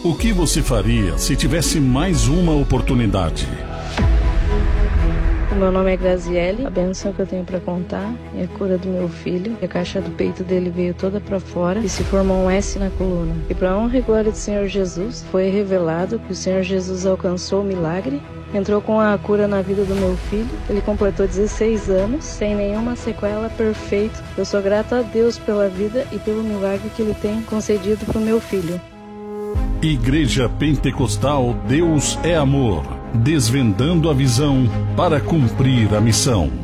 O que você faria se tivesse mais uma oportunidade? Meu nome é Graziele. A bênção que eu tenho para contar é a cura do meu filho. A caixa do peito dele veio toda para fora e se formou um S na coluna. E para a honra e glória do Senhor Jesus, foi revelado que o Senhor Jesus alcançou o milagre, entrou com a cura na vida do meu filho. Ele completou 16 anos, sem nenhuma sequela, perfeito. Eu sou grata a Deus pela vida e pelo milagre que Ele tem concedido para o meu filho. Igreja Pentecostal Deus é Amor, desvendando a visão para cumprir a missão.